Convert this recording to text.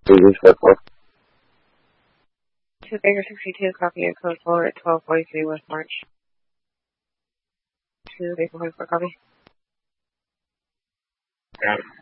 2 Baker 62, copy and code forward at 1243 West March. 2 Baker 44, copy. Got it.